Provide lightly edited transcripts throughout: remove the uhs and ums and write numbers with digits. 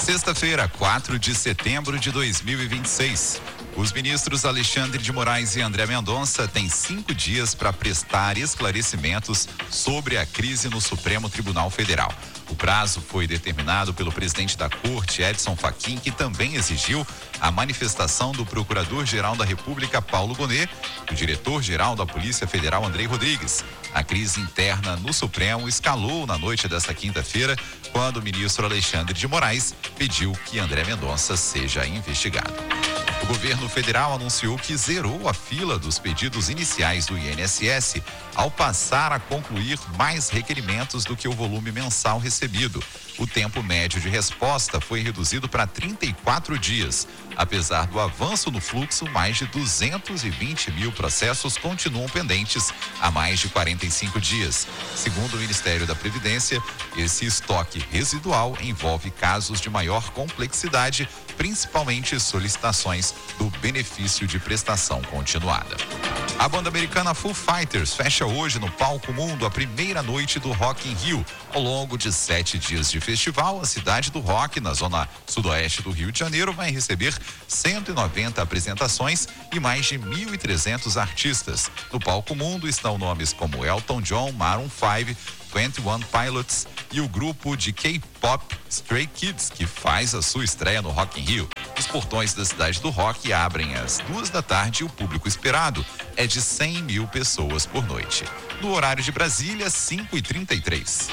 Sexta-feira, 4 de setembro de 2026. Os ministros Alexandre de Moraes e André Mendonça têm 5 dias para prestar esclarecimentos sobre a crise no Supremo Tribunal Federal. O prazo foi determinado pelo presidente da Corte, Edson Fachin, que também exigiu a manifestação do Procurador-Geral da República, Paulo Gonet, e do Diretor-Geral da Polícia Federal, Andrei Rodrigues. A crise interna no Supremo escalou na noite desta quinta-feira, quando o ministro Alexandre de Moraes pediu que André Mendonça seja investigado. O governo federal anunciou que zerou a fila dos pedidos iniciais do INSS ao passar a concluir mais requerimentos do que o volume mensal recebido. O tempo médio de resposta foi reduzido para 34 dias. Apesar do avanço no fluxo, mais de 220 mil processos continuam pendentes há mais de 45 dias. Segundo o Ministério da Previdência, esse estoque residual envolve casos de maior complexidade, principalmente solicitações do benefício de prestação continuada. A banda americana Foo Fighters fecha hoje no Palco Mundo a primeira noite do Rock in Rio. Ao longo de 7 dias de festival, a cidade do rock, na zona sudoeste do Rio de Janeiro, vai receber 190 apresentações e mais de 1.300 artistas. No Palco Mundo estão nomes como Elton John, Maroon 5, 21 Pilots e o grupo de K-pop Stray Kids, que faz a sua estreia no Rock in Rio. Os portões da cidade do rock abrem às 2 da tarde e o público esperado é de 100 mil pessoas por noite. No horário de Brasília, 5h33.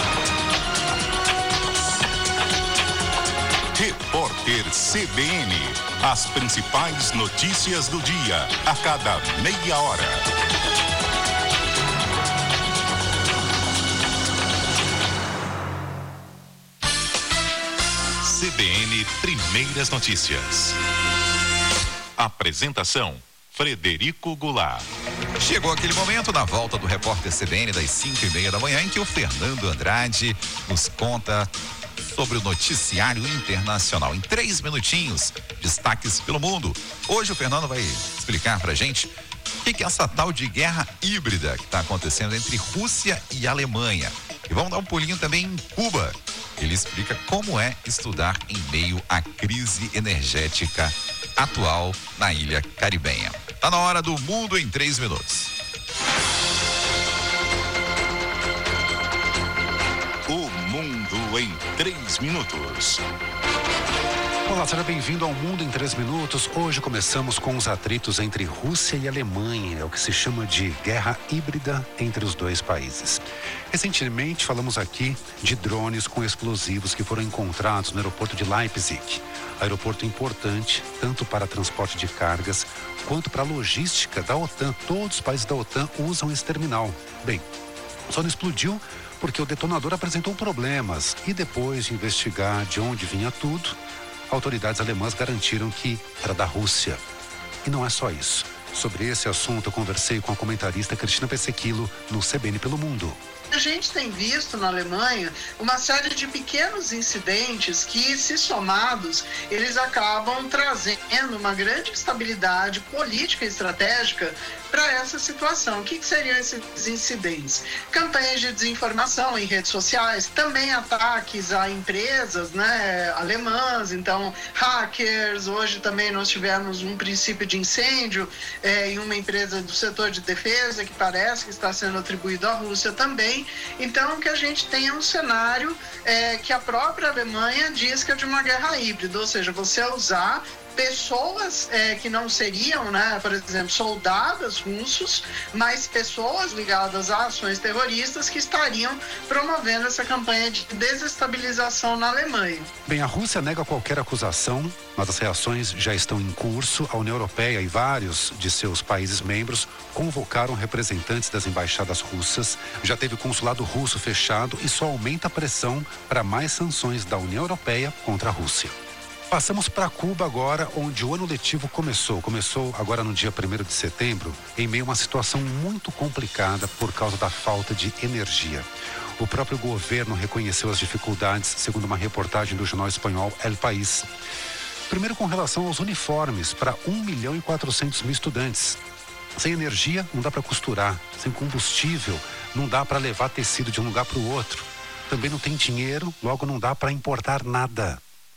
Repórter CBN. As principais notícias do dia, a cada meia hora. CBN Primeiras Notícias. Apresentação: Frederico Goulart. Chegou aquele momento na volta do repórter CBN das 5h30 da manhã, em que o Fernando Andrade nos conta sobre o noticiário internacional. Em 3 minutinhos, destaques pelo mundo. Hoje o Fernando vai explicar pra gente o que é essa tal de guerra híbrida que está acontecendo entre Rússia e Alemanha. E vamos dar um pulinho também em Cuba. Ele explica como é estudar em meio à crise energética atual na ilha caribenha. Tá na hora do Mundo em 3 minutos. O Mundo em 3 minutos. Olá, seja bem-vindo ao Mundo em 3 minutos. Hoje começamos com os atritos entre Rússia e Alemanha, é o que se chama de guerra híbrida entre os dois países. Recentemente falamos aqui de drones com explosivos que foram encontrados no aeroporto de Leipzig. Aeroporto importante, tanto para transporte de cargas quanto para a logística da OTAN. Todos os países da OTAN usam esse terminal. Bem, só não explodiu porque o detonador apresentou problemas e depois de investigar de onde vinha tudo, autoridades alemãs garantiram que era da Rússia. E não é só isso. Sobre esse assunto eu conversei com a comentarista Cristina Pessequilo no CBN Pelo Mundo. A gente tem visto na Alemanha uma série de pequenos incidentes que, se somados, eles acabam trazendo uma grande instabilidade política e estratégica para essa situação. O que seriam esses incidentes? Campanhas de desinformação em redes sociais, também ataques a empresas, alemãs, então hackers. Hoje também nós tivemos um princípio de incêndio em uma empresa do setor de defesa que parece que está sendo atribuído à Rússia também. Então, que a gente tenha um cenário que a própria Alemanha diz que é de uma guerra híbrida, ou seja, você usar pessoas que não seriam, por exemplo, soldados russos, mas pessoas ligadas a ações terroristas que estariam promovendo essa campanha de desestabilização na Alemanha. Bem, a Rússia nega qualquer acusação, mas as reações já estão em curso. A União Europeia e vários de seus países membros convocaram representantes das embaixadas russas. Já teve o consulado russo fechado e só aumenta a pressão para mais sanções da União Europeia contra a Rússia. Passamos para Cuba agora, onde o ano letivo começou. Começou agora no dia 1º de setembro, em meio a uma situação muito complicada por causa da falta de energia. O próprio governo reconheceu as dificuldades, segundo uma reportagem do jornal espanhol El País. Primeiro, com relação aos uniformes para 1.400.000 estudantes. Sem energia, não dá para costurar. Sem combustível, não dá para levar tecido de um lugar para o outro. Também não tem dinheiro, logo não dá para importar nada.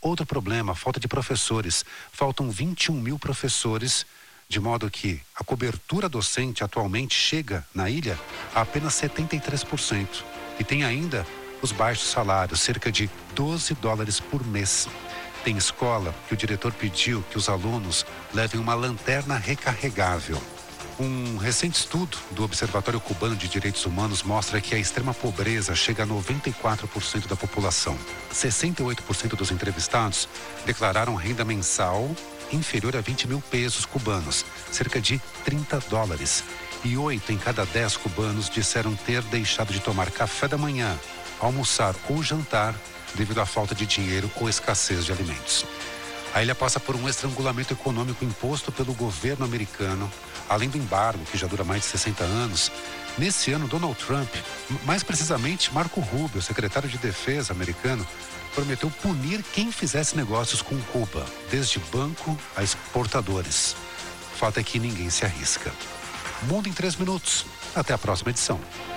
outro problema, a falta de professores. Faltam 21 mil professores, de modo que a cobertura docente atualmente chega na ilha a apenas 73%. E tem ainda os baixos salários, cerca de $12 por mês. Tem escola que o diretor pediu que os alunos levem uma lanterna recarregável. Um recente estudo do Observatório Cubano de Direitos Humanos mostra que a extrema pobreza chega a 94% da população. 68% dos entrevistados declararam renda mensal inferior a 20 mil pesos cubanos, cerca de $30. E 8 em cada 10 cubanos disseram ter deixado de tomar café da manhã, almoçar ou jantar devido à falta de dinheiro ou escassez de alimentos. A ilha passa por um estrangulamento econômico imposto pelo governo americano, além do embargo, que já dura mais de 60 anos. Nesse ano, Donald Trump, mais precisamente Marco Rubio, secretário de Defesa americano, prometeu punir quem fizesse negócios com Cuba, desde banco a exportadores. O fato é que ninguém se arrisca. Mundo em 3 minutos. Até a próxima edição.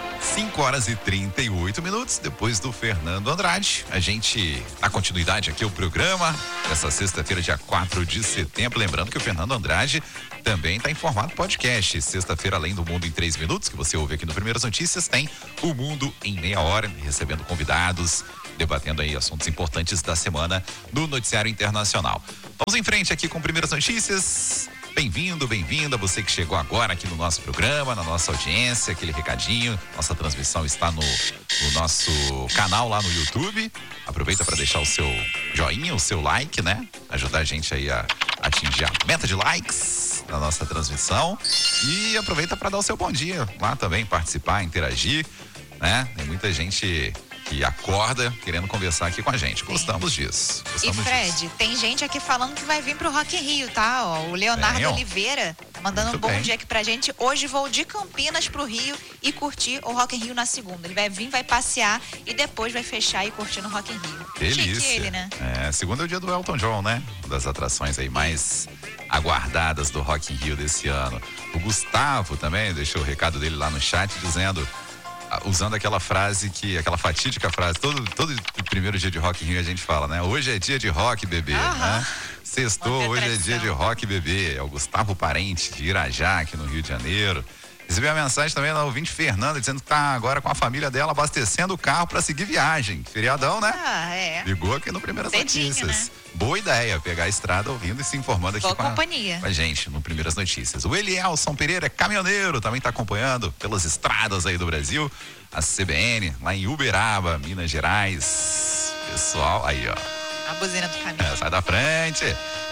5h38, depois do Fernando Andrade. A gente dá continuidade aqui ao programa dessa sexta-feira, dia 4 de setembro. Lembrando que o Fernando Andrade também está em formato podcast. Sexta-feira, além do Mundo em 3 minutos, que você ouve aqui no Primeiras Notícias, tem o Mundo em Meia Hora, recebendo convidados, debatendo aí assuntos importantes da semana no noticiário internacional. Vamos em frente aqui com Primeiras Notícias. Bem-vindo, bem-vinda, você que chegou agora aqui no nosso programa, na nossa audiência, aquele recadinho. Nossa transmissão está no nosso canal lá no YouTube. Aproveita para deixar o seu joinha, o seu like, né? Ajudar a gente aí a atingir a meta de likes na nossa transmissão. E aproveita para dar o seu bom dia lá também, participar, interagir, né? Tem muita gente que acorda querendo conversar aqui com a gente. Gostamos disso. E Fred, tem gente aqui falando que vai vir pro Rock in Rio, tá? Ó, o Leonardo Oliveira tá mandando um bom dia aqui pra gente. Hoje vou de Campinas pro Rio e curtir o Rock in Rio na segunda. Ele vai vir, vai passear e depois vai fechar e curtir no Rock in Rio. Delícia. Ele, né? Segunda é o dia do Elton John, né? Das atrações aí mais aguardadas do Rock in Rio desse ano. O Gustavo também deixou o recado dele lá no chat dizendo, usando aquela fatídica frase, todo primeiro dia de Rock in Rio a gente fala, né? Hoje é dia de rock, bebê, né? Sextou, hoje é dia de rock, bebê. É o Gustavo Parente, de Irajá, aqui no Rio de Janeiro. Recebi a mensagem também da ouvinte Fernanda, dizendo que tá agora com a família dela abastecendo o carro para seguir viagem. Feriadão, né? Ligou aqui no Primeiras Notícias. Né? Boa ideia, pegar a estrada ouvindo e se informando aqui com a gente no Primeiras Notícias. O Elielson Pereira é caminhoneiro, também está acompanhando pelas estradas aí do Brasil. A CBN, lá em Uberaba, Minas Gerais. Pessoal, aí ó. A buzina do caminhão. Sai da frente.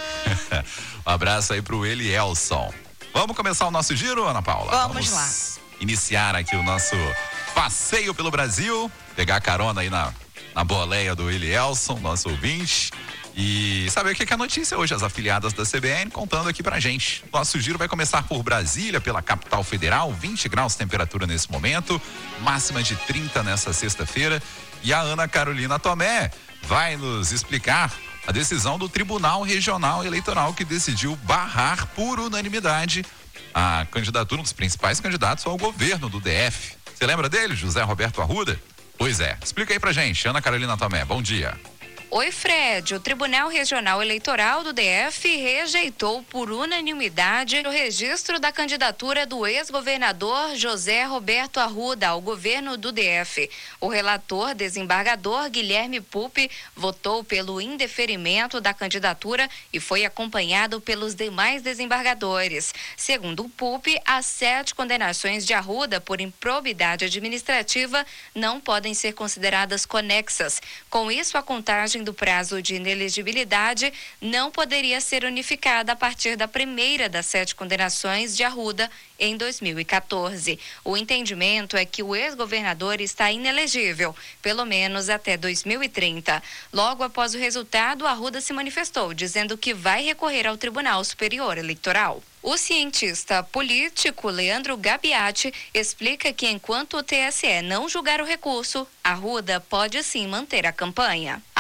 Um abraço aí pro Elielson. Vamos começar o nosso giro, Ana Paula? Vamos lá. Iniciar aqui o nosso passeio pelo Brasil, pegar carona aí na boleia do Elielson, nosso ouvinte, e saber o que é a notícia hoje, as afiliadas da CBN contando aqui pra gente. Nosso giro vai começar por Brasília, pela capital federal, 20 graus de temperatura nesse momento, máxima de 30 nessa sexta-feira, e a Ana Carolina Tomé vai nos explicar a decisão do Tribunal Regional Eleitoral, que decidiu barrar por unanimidade a candidatura, um dos principais candidatos ao governo do DF. Você lembra dele, José Roberto Arruda? Pois é, explica aí pra gente, Ana Carolina Tomé, bom dia. Oi, Fred. O Tribunal Regional Eleitoral do DF rejeitou por unanimidade o registro da candidatura do ex-governador José Roberto Arruda ao governo do DF. O relator desembargador Guilherme Pupi votou pelo indeferimento da candidatura e foi acompanhado pelos demais desembargadores. Segundo o Pupi, as 7 condenações de Arruda por improbidade administrativa não podem ser consideradas conexas. Com isso, a contagem do prazo de inelegibilidade não poderia ser unificada a partir da primeira das 7 condenações de Arruda em 2014. O entendimento é que o ex-governador está inelegível, pelo menos até 2030. Logo após o resultado, Arruda se manifestou, dizendo que vai recorrer ao Tribunal Superior Eleitoral. O cientista político Leandro Gabiati explica que enquanto o TSE não julgar o recurso, Arruda pode sim manter a campanha. A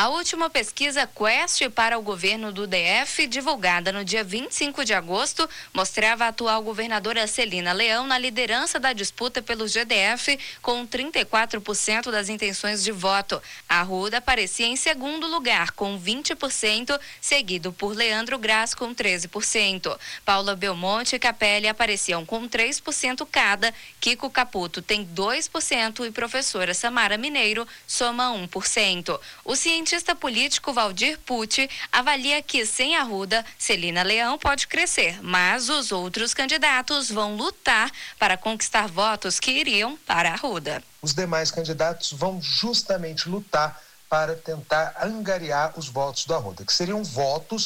A última pesquisa Quest para o governo do DF, divulgada no dia 25 de agosto, mostrava a atual governadora Celina Leão na liderança da disputa pelo GDF, com 34% das intenções de voto. Arruda aparecia em segundo lugar, com 20%, seguido por Leandro Graz, com 13%. Paula Belmonte e Capelli apareciam com 3% cada, Kiko Caputo tem 2% e professora Samara Mineiro soma 1%. O cientista político Valdir Pucci avalia que, sem Arruda, Celina Leão pode crescer, mas os outros candidatos vão lutar para conquistar votos que iriam para Arruda. Os demais candidatos vão justamente lutar para tentar angariar os votos do Arruda, que seriam votos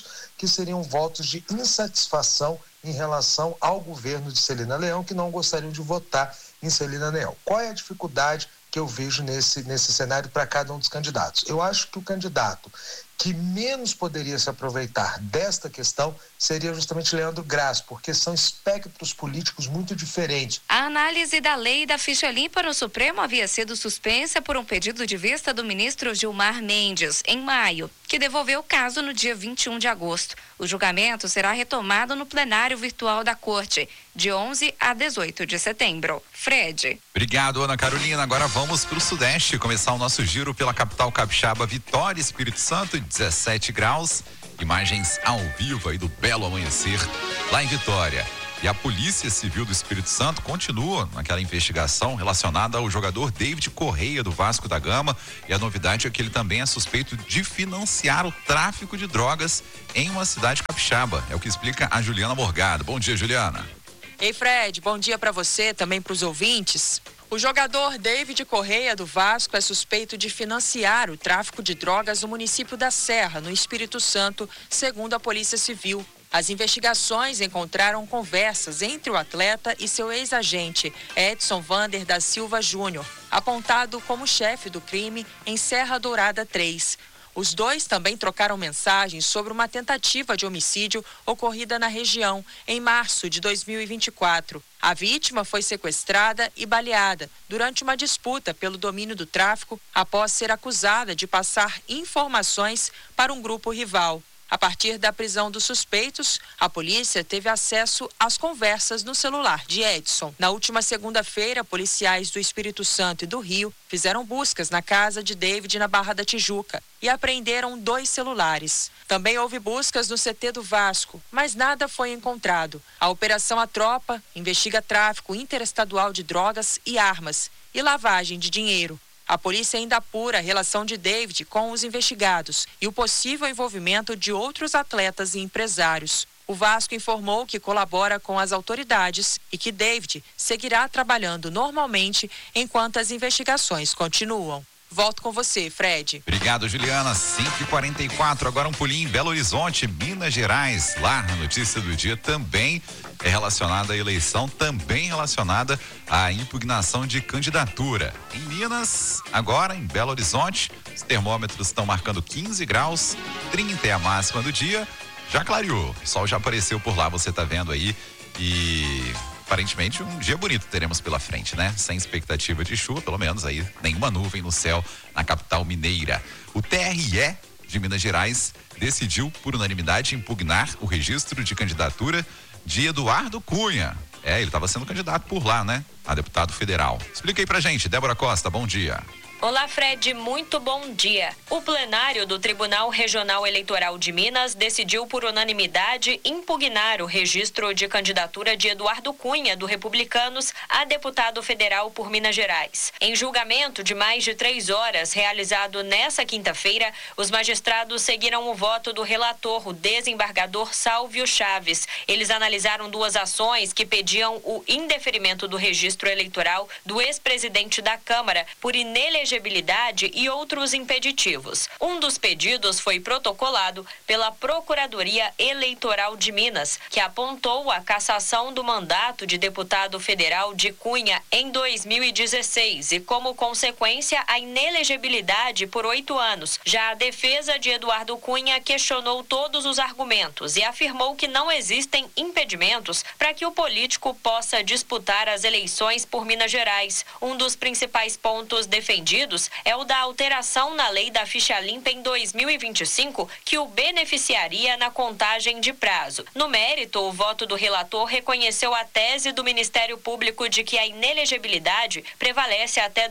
de insatisfação em relação ao governo de Celina Leão, que não gostariam de votar em Celina Leão. Qual é a dificuldade que eu vejo nesse cenário para cada um dos candidatos? Eu acho que o candidato que menos poderia se aproveitar desta questão seria justamente Leandro Graz, porque são espectros políticos muito diferentes. A análise da lei da ficha limpa no Supremo havia sido suspensa por um pedido de vista do ministro Gilmar Mendes, em maio, que devolveu o caso no dia 21 de agosto. O julgamento será retomado no plenário virtual da Corte, de 11 a 18 de setembro. Fred. Obrigado, Ana Carolina. Agora vamos para o Sudeste, começar o nosso giro pela capital capixaba, Vitória, Espírito Santo, 17 graus. Imagens ao vivo aí do belo amanhecer lá em Vitória. E a Polícia Civil do Espírito Santo continua naquela investigação relacionada ao jogador David Correia do Vasco da Gama. E a novidade é que ele também é suspeito de financiar o tráfico de drogas em uma cidade capixaba. É o que explica a Juliana Morgado. Bom dia, Juliana. Ei, Fred, bom dia para você, também para os ouvintes. O jogador David Correia do Vasco é suspeito de financiar o tráfico de drogas no município da Serra, no Espírito Santo, segundo a Polícia Civil. As investigações encontraram conversas entre o atleta e seu ex-agente, Edson Vander da Silva Júnior, apontado como chefe do crime em Serra Dourada 3. Os dois também trocaram mensagens sobre uma tentativa de homicídio ocorrida na região em março de 2024. A vítima foi sequestrada e baleada durante uma disputa pelo domínio do tráfico após ser acusada de passar informações para um grupo rival. A partir da prisão dos suspeitos, a polícia teve acesso às conversas no celular de Edson. Na última segunda-feira, policiais do Espírito Santo e do Rio fizeram buscas na casa de David na Barra da Tijuca e apreenderam 2 celulares. Também houve buscas no CT do Vasco, mas nada foi encontrado. A Operação A Tropa investiga tráfico interestadual de drogas e armas e lavagem de dinheiro. A polícia ainda apura a relação de David com os investigados e o possível envolvimento de outros atletas e empresários. O Vasco informou que colabora com as autoridades e que David seguirá trabalhando normalmente enquanto as investigações continuam. Volto com você, Fred. Obrigado, Juliana. 5h44. Agora um pulinho em Belo Horizonte, Minas Gerais. Lá a notícia do dia também é relacionada à eleição, também relacionada à impugnação de candidatura. Em Minas, agora em Belo Horizonte, os termômetros estão marcando 15 graus, 30 é a máxima do dia. Já clareou, o sol já apareceu por lá, você tá vendo aí. E aparentemente um dia bonito teremos pela frente, né? Sem expectativa de chuva, pelo menos aí nenhuma nuvem no céu na capital mineira. O TRE de Minas Gerais decidiu por unanimidade impugnar o registro de candidatura de Eduardo Cunha. Ele estava sendo candidato por lá, né? A deputado federal. Explica aí pra gente, Débora Costa, bom dia. Olá, Fred, muito bom dia. O plenário do Tribunal Regional Eleitoral de Minas decidiu por unanimidade impugnar o registro de candidatura de Eduardo Cunha, do Republicanos, a deputado federal por Minas Gerais. Em julgamento de mais de 3 horas, realizado nesta quinta-feira, os magistrados seguiram o voto do relator, o desembargador Sálvio Chaves. Eles analisaram 2 ações que pediam o indeferimento do registro eleitoral do ex-presidente da Câmara por inelegibilidade e outros impeditivos. Um dos pedidos foi protocolado pela Procuradoria Eleitoral de Minas, que apontou a cassação do mandato de deputado federal de Cunha em 2016 e, como consequência, a inelegibilidade por 8 anos. Já a defesa de Eduardo Cunha questionou todos os argumentos e afirmou que não existem impedimentos para que o político possa disputar as eleições por Minas Gerais. Um dos principais pontos defendidos pedidos é o da alteração na lei da ficha limpa em 2025, que o beneficiaria na contagem de prazo. No mérito, o voto do relator reconheceu a tese do Ministério Público de que a inelegibilidade prevalece até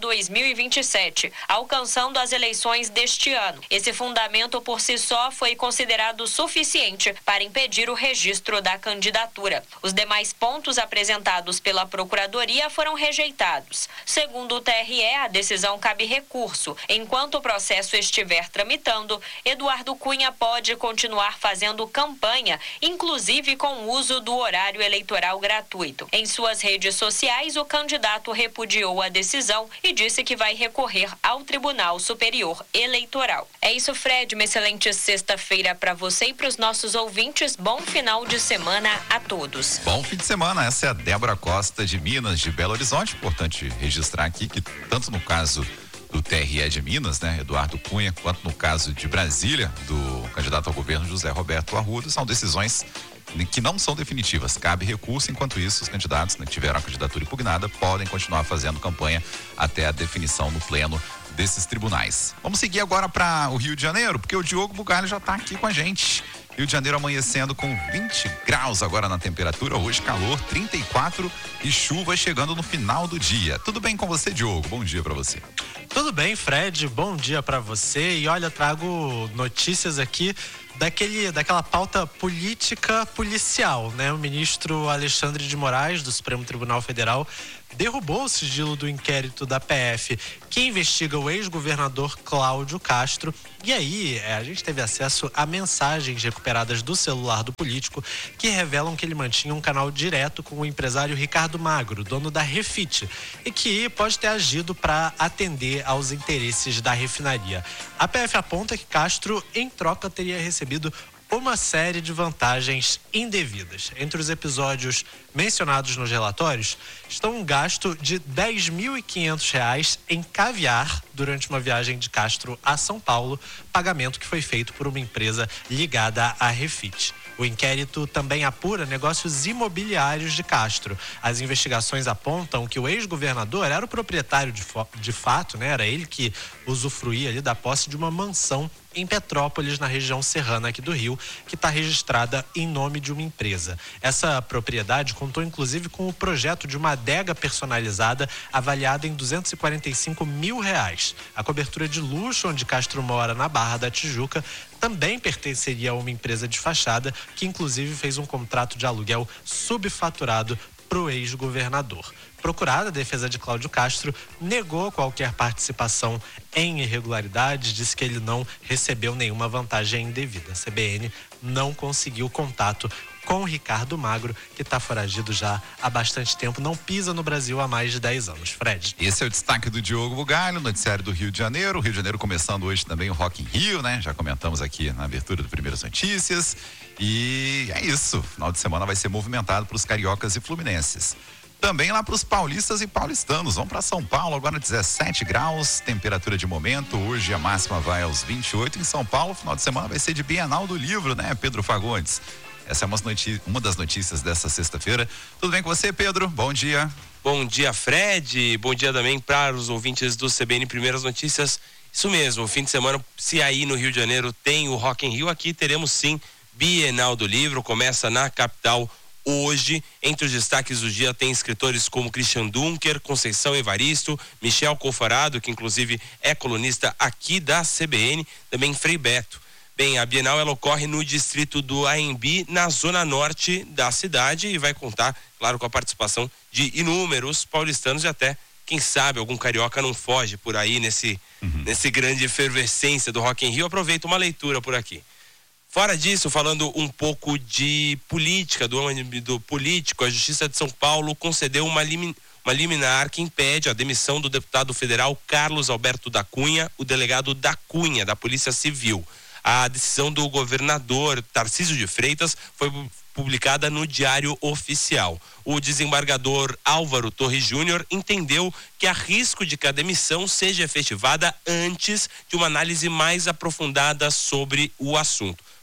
2027, alcançando as eleições deste ano. Esse fundamento por si só foi considerado suficiente para impedir o registro da candidatura. Os demais pontos apresentados pela Procuradoria foram rejeitados. Segundo o TRE, a decisão cabe recurso. Enquanto o processo estiver tramitando, Eduardo Cunha pode continuar fazendo campanha, inclusive com o uso do horário eleitoral gratuito. Em suas redes sociais, o candidato repudiou a decisão e disse que vai recorrer ao Tribunal Superior Eleitoral. É isso, Fred. Uma excelente sexta-feira para você e para os nossos ouvintes. Bom final de semana a todos. Bom fim de semana. Essa é a Débora Costa de Minas, de Belo Horizonte. Importante registrar aqui que tanto no caso do TRE de Minas, né, Eduardo Cunha, quanto no caso de Brasília, do candidato ao governo José Roberto Arruda, são decisões que não são definitivas. Cabe recurso, enquanto isso, os candidatos que tiveram a candidatura impugnada podem continuar fazendo campanha até a definição no pleno desses tribunais. Vamos seguir agora para o Rio de Janeiro, porque o Diogo Bugalho já está aqui com a gente. Rio de Janeiro amanhecendo com 20 graus agora na temperatura, hoje calor, 34 e chuva chegando no final do dia. Tudo bem com você, Diogo? Bom dia para você. Tudo bem, Fred, bom dia para você. E olha, trago notícias aqui daquela pauta política policial, né? O ministro Alexandre de Moraes, do Supremo Tribunal Federal, derrubou o sigilo do inquérito da PF que investiga o ex-governador Cláudio Castro. E aí, a gente teve acesso a mensagens recuperadas do celular do político que revelam que ele mantinha um canal direto com o empresário Ricardo Magro, dono da Refit, e que pode ter agido para atender aos interesses da refinaria. A PF aponta que Castro, em troca, teria recebido uma série de vantagens indevidas. Entre os episódios mencionados nos relatórios estão um gasto de R$10.500 em caviar durante uma viagem de Castro a São Paulo, pagamento que foi feito por uma empresa ligada à Refit. O inquérito também apura negócios imobiliários de Castro. As investigações apontam que o ex-governador era o proprietário de fato, né? Era ele que usufruía ali da posse de uma mansão em Petrópolis, na região serrana aqui do Rio, que está registrada em nome de uma empresa. Essa propriedade contou inclusive com o projeto de uma adega personalizada avaliada em R$245 mil. A cobertura de luxo onde Castro mora, na Barra da Tijuca, também pertenceria a uma empresa de fachada que inclusive fez um contrato de aluguel subfaturado para o ex-governador. Procurada, a defesa de Cláudio Castro negou qualquer participação em irregularidades, disse que ele não recebeu nenhuma vantagem indevida. A CBN não conseguiu contato com Ricardo Magro, que está foragido já há bastante tempo, não pisa no Brasil há mais de 10 anos. Fred. Esse é o destaque do Diogo Bugalho, noticiário do Rio de Janeiro. O Rio de Janeiro começando hoje também o Rock in Rio, né? Já comentamos aqui na abertura do Primeiras Notícias. E é isso, final de semana vai ser movimentado para os cariocas e fluminenses. Também lá para os paulistas e paulistanos. Vamos para São Paulo, agora 17 graus, temperatura de momento. Hoje a máxima vai aos 28 em São Paulo. Final de semana vai ser de Bienal do Livro, né, Pedro Fagundes? Essa é uma das notícias dessa sexta-feira. Tudo bem com você, Pedro? Bom dia. Bom dia, Fred. Bom dia também para os ouvintes do CBN Primeiras Notícias. Isso mesmo, o fim de semana, se aí no Rio de Janeiro tem o Rock in Rio, aqui teremos sim Bienal do Livro. Começa na capital hoje. Entre os destaques do dia tem escritores como Christian Dunker, Conceição Evaristo, Michel Colfarado, que inclusive é colunista aqui da CBN, também Frei Beto. Bem, a Bienal ela ocorre no distrito do AMB, na zona norte da cidade, e vai contar, claro, com a participação de inúmeros paulistanos e até, quem sabe, algum carioca não foge por aí nesse grande efervescência do Rock in Rio. Aproveita uma leitura por aqui. Fora disso, falando um pouco de política, do âmbito político, a Justiça de São Paulo concedeu uma liminar que impede a demissão do deputado federal Carlos Alberto da Cunha, o delegado da Cunha, da Polícia Civil. A decisão do governador Tarcísio de Freitas foi publicada no Diário Oficial. O desembargador Álvaro Torres Júnior entendeu que há risco de que a demissão seja efetivada antes de uma análise mais aprofundada sobre o assunto.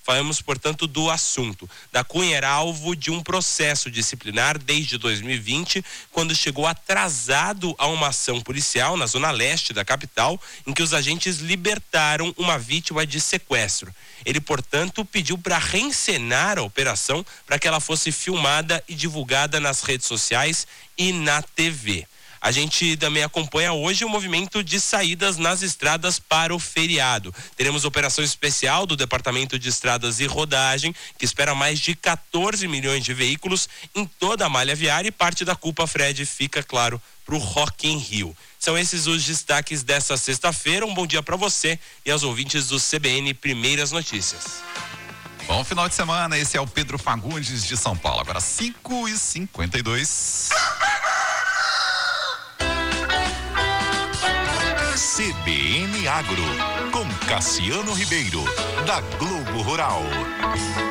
Falamos, portanto, do assunto. Da Cunha era alvo de um processo disciplinar desde 2020, quando chegou atrasado a uma ação policial na zona leste da capital, em que os agentes libertaram uma vítima de sequestro. Ele, portanto, pediu para reencenar a operação para que ela fosse filmada e divulgada nas redes sociais e na TV. A gente também acompanha hoje o movimento de saídas nas estradas para o feriado. Teremos operação especial do Departamento de Estradas e Rodagem, que espera mais de 14 milhões de veículos em toda a malha viária, e parte da culpa, Fred, fica, claro, para o Rock in Rio. São esses os destaques dessa sexta-feira. Um bom dia para você e aos ouvintes do CBN Primeiras Notícias. Bom final de semana, esse é o Pedro Fagundes de São Paulo. Agora 5h52. CBN Agro, com Cassiano Ribeiro, da Globo Rural.